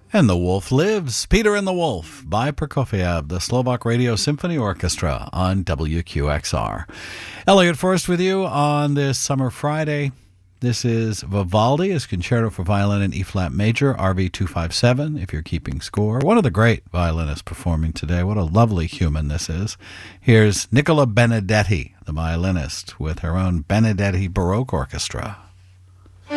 And the Wolf Lives, Peter and the Wolf by Prokofiev, the Slovak Radio Symphony Orchestra on WQXR. Elliot First with you on this summer Friday. This is Vivaldi, his Concerto for Violin in E-flat major, RV 257, if you're keeping score. One of the great violinists performing today. What a lovely human this is. Here's Nicola Benedetti, the violinist, with her own Benedetti Baroque Orchestra.